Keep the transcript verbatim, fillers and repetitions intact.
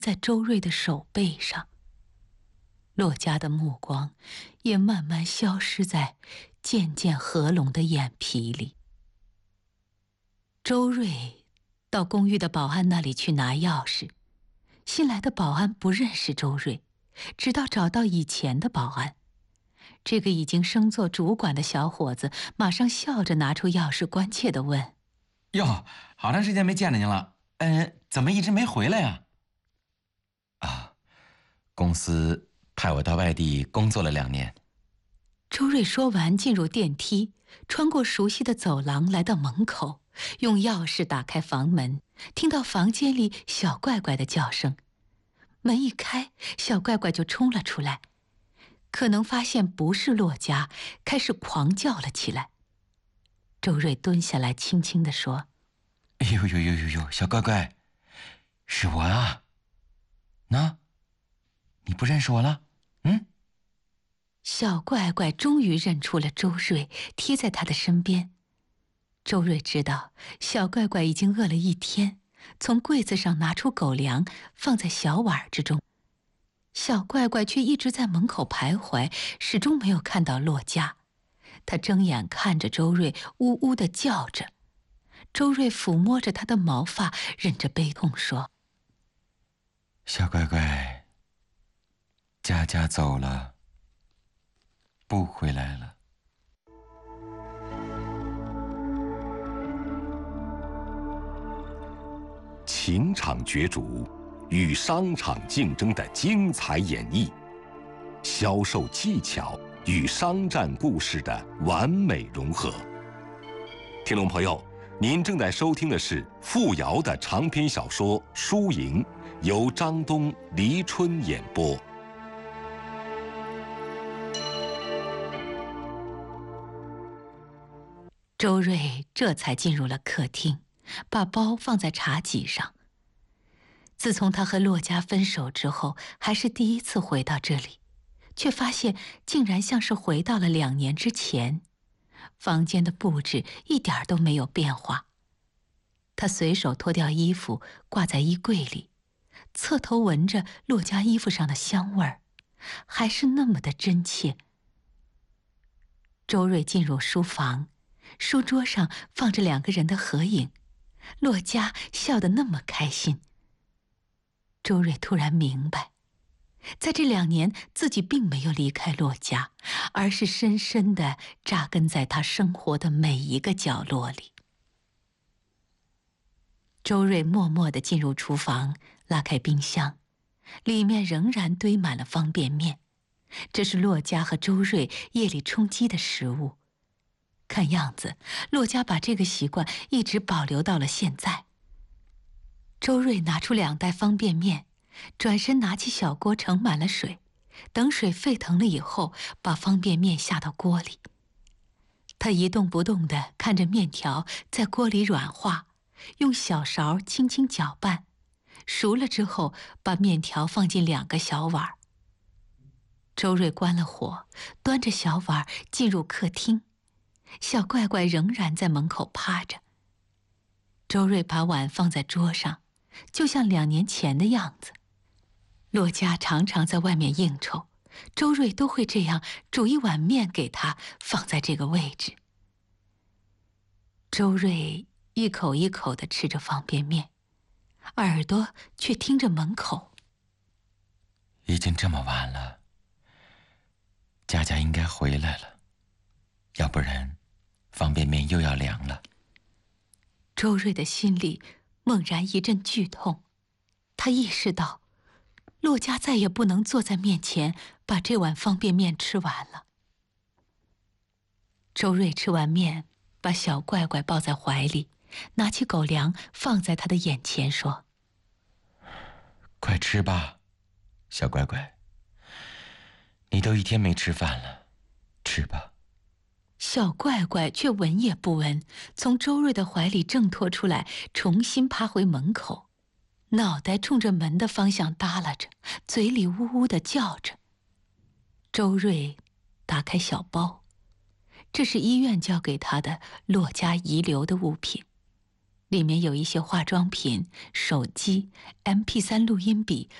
在周瑞的手背上。洛家的目光也慢慢消失在渐渐合拢的眼皮里。周瑞到公寓的保安那里去拿钥匙，新来的保安不认识周瑞，直到找到以前的保安。这个已经升做主管的小伙子马上笑着拿出钥匙，关切地问：“ 哟，好长时间没见着您了，嗯，怎么一直没回来呀？”“啊，公司派我到外地工作了两年。” 周瑞说完，进入电梯，穿过熟悉的走廊，来到门口，用钥匙打开房门，听到房间里小怪怪的叫声。门一开，小怪怪就冲了出来，可能发现不是洛家，开始狂叫了起来。周瑞蹲下来，轻轻地说：“ 哎呦呦呦呦呦，小乖乖，是我啊！那，你不认识我了？嗯？” 小怪怪终于认出了周瑞，贴在他的身边。周瑞知道小怪怪已经饿了一天，从柜子上拿出狗粮放在小碗之中。小怪怪却一直在门口徘徊，始终没有看到洛家。他睁眼看着周瑞，呜呜地叫着。周瑞抚摸着他的毛发，忍着悲痛说：“ 小乖乖，佳佳走了，不回来了。” 情场角逐与商场竞争的精彩演绎，销售技巧与商战故事的完美融合。听众朋友，您正在收听的是付瑶的长篇小说《输赢》，由张东、黎春演播。 周瑞这才进入了客厅，把包放在茶几上。自从他和洛家分手之后，还是第一次回到这里，却发现竟然像是回到了两年之前。房间的布置一点都没有变化。他随手脱掉衣服挂在衣柜里，侧头闻着洛家衣服上的香味儿，还是那么的真切。周瑞进入书房，书桌上放着两个人的合影，洛家笑得那么开心。周瑞突然明白，在这两年自己并没有离开洛家，而是深深地扎根在他生活的每一个角落里。周瑞默默地进入厨房，拉开冰箱，里面仍然堆满了方便面，这是洛家和周瑞夜里充饥的食物。看样子，洛家把这个习惯一直保留到了现在。周瑞拿出两袋方便面，转身拿起小锅盛满了水，等水沸腾了以后，把方便面下到锅里。他一动不动地看着面条在锅里软化，用小勺轻轻搅拌，熟了之后把面条放进两个小碗。周瑞关了火，端着小碗进入客厅，小怪怪仍然在门口趴着。周瑞把碗放在桌上，就像两年前的样子。洛家常常在外面应酬，周瑞都会这样煮一碗面给他，放在这个位置。周瑞一口一口地吃着方便面，耳朵却听着门口。 已经这么晚了，佳佳应该回来了，要不然方便面又要凉了。 周瑞的心里猛然一阵剧痛，他意识到洛家再也不能坐在面前把这碗方便面吃完了。周瑞吃完面，把小怪怪抱在怀里，拿起狗粮放在他的眼前说：“ 快吃吧，小乖乖，你都一天没吃饭了，吃吧。” 小怪怪却闻也不闻，从周瑞的怀里挣脱出来，重新趴回门口，脑袋冲着门的方向耷拉着，嘴里呜呜地叫着。周瑞打开小包，这是医院交给他的洛家遗留的物品。 里面有一些化妆品、手机、M P 三 录音笔